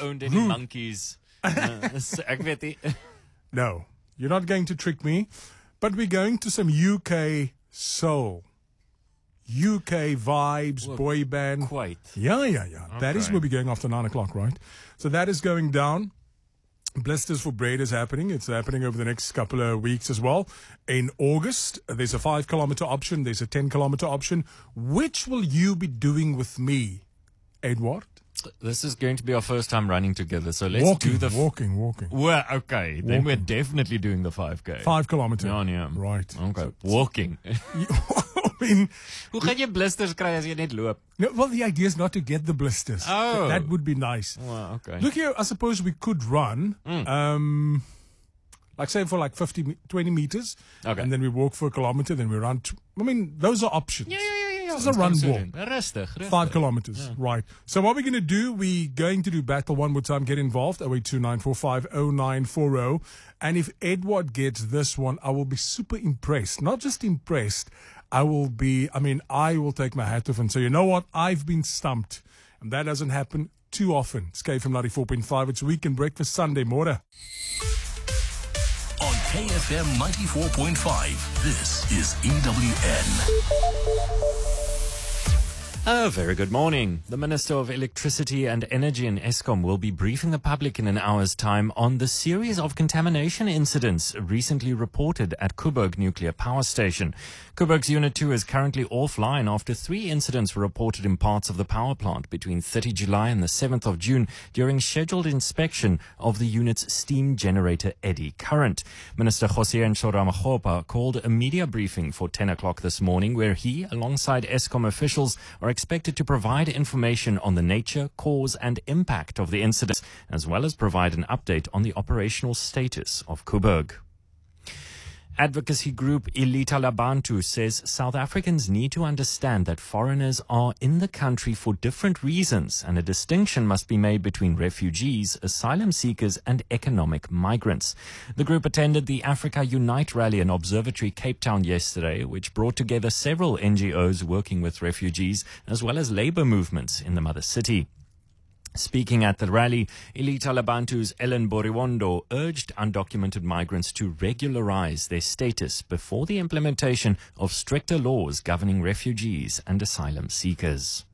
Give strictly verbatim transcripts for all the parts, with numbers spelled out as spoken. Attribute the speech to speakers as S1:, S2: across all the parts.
S1: owned any monkeys. Uh, so, ek weet nie.
S2: No, you're not going to trick me. But we're going to some U K soul. U K vibes,
S1: Well,
S2: boy band.
S1: Quite.
S2: Yeah, yeah, yeah. That is
S1: Okay.
S2: where we're going after nine o'clock, right? So that is going down. Blisters for Bread is happening. It's happening over the next couple of weeks as well. In August, there's a five kilometer option. There's a ten kilometer option. Which will you be doing with me, Edward?
S1: This is going to be our first time running together, so let's
S2: walking,
S1: do the... F-
S2: walking, walking.
S1: well, okay, then
S2: Walking.
S1: we're definitely doing the five K.
S2: Five kilometer.
S1: Ja, nee.
S2: Right.
S1: Okay, walking.
S2: I mean,
S1: Hoe gaan jy blisters kry as jy net loop?
S2: no, well, the idea is not to get the blisters.
S1: Oh.
S2: That would be nice.
S1: Well, okay.
S2: Look here, I suppose we could run,
S1: Mm.
S2: um, like say for like fifty, me- twenty meters.
S1: Okay.
S2: And then we walk for a kilometer, then we run. T- I mean, those are options.
S1: Ja, ja, ja, ja.
S2: This is a run walk.
S1: Rustig, rustig.
S2: Five kilometers, right. So what we're going to do, we're going to do battle one more time. Get involved, oh eight two nine four five oh nine four oh. And if Edward gets this one, I will be super impressed. Not just impressed, I will be, I mean, I will take my hat off and say, you know what, I've been stumped. And that doesn't happen too often. It's K F M ninety-four point five. It's Weekend Breakfast Sunday, morning.
S3: On K F M ninety-four point five, this is E W N.
S1: A very good morning. The Minister of Electricity and Energy in Eskom will be briefing the public in an hour's time on the series of contamination incidents recently reported at Koeberg Nuclear Power Station. Koeberg's Unit two is currently offline after three incidents were reported in parts of the power plant between the thirtieth of July and the seventh of June during scheduled inspection of the unit's steam generator eddy current. Minister Kgosientsho Ramokgopa called a media briefing for ten o'clock this morning where he, alongside Eskom officials, are expected to provide information on the nature, cause and impact of the incident, as well as provide an update on the operational status of Koeberg. Advocacy group Ilita Labantu says South Africans need to understand that foreigners are in the country for different reasons and a distinction must be made between refugees, asylum seekers and economic migrants. The group attended the Africa Unite rally in Observatory Cape Town yesterday, which brought together several N G Os working with refugees as well as labour movements in the mother city. Speaking at the rally, Ilita Labantu's Ellen Boriwondo urged undocumented migrants to regularize their status before the implementation of stricter laws governing refugees and asylum seekers.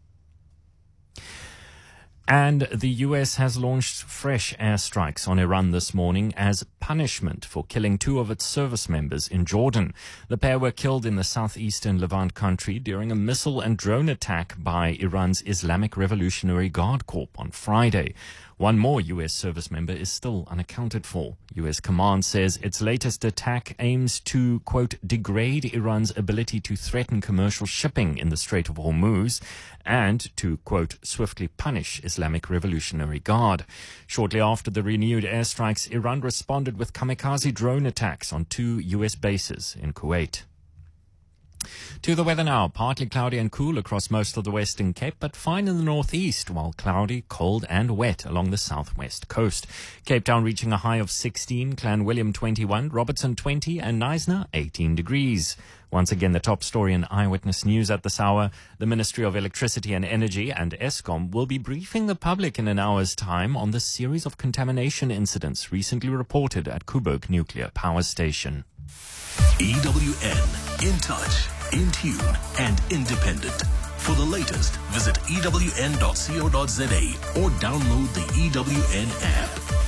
S1: And the U S has launched fresh airstrikes on Iran this morning as punishment for killing two of its service members in Jordan. The pair were killed in the southeastern Levant country during a missile and drone attack by Iran's Islamic Revolutionary Guard Corps on Friday. One more U S service member is still unaccounted for. U S command says its latest attack aims to, quote, degrade Iran's ability to threaten commercial shipping in the Strait of Hormuz and to, quote, swiftly punish Islamic Revolutionary Guard. Shortly after the renewed airstrikes, Iran responded with kamikaze drone attacks on two U S bases in Kuwait. To the weather now, partly cloudy and cool across most of the Western Cape, but fine in the northeast, while cloudy, cold and wet along the southwest coast. Cape Town reaching a high of sixteen, Clanwilliam twenty-one, Robertson twenty and Knysna eighteen degrees. Once again, the top story in Eyewitness News at this hour. The Ministry of Electricity and Energy and Eskom will be briefing the public in an hour's time on the series of contamination incidents recently reported at Koeberg Nuclear Power Station.
S3: E W N, in touch, in tune, and independent. For the latest, visit E W N dot co dot za or download the E W N app.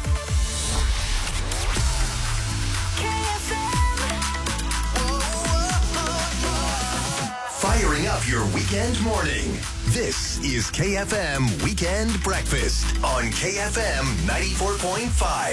S4: Firing up your weekend morning. This is K F M Weekend Breakfast on K F M ninety-four point five.